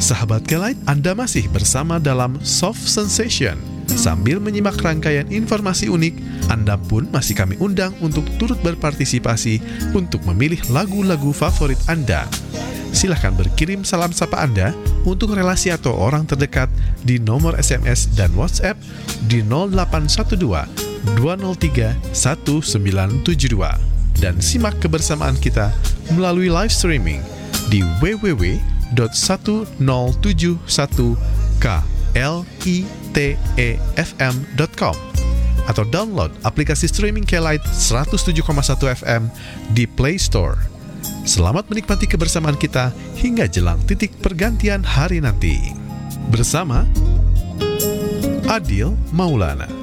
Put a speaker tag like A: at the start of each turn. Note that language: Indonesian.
A: Sahabat K-Lite, Anda masih bersama dalam Soft Sensation. Sambil menyimak rangkaian informasi unik, Anda pun masih kami undang untuk turut berpartisipasi untuk memilih lagu-lagu favorit Anda. Silahkan berkirim salam sapa Anda untuk relasi atau orang terdekat di nomor SMS dan WhatsApp di 0812 203 1972. Dan simak kebersamaan kita melalui live streaming di www.101klitefm.com atau download aplikasi streaming K-Lite 107,1 FM di Play Store. Selamat menikmati kebersamaan kita hingga jelang titik pergantian hari nanti. Bersama Adil Maulana.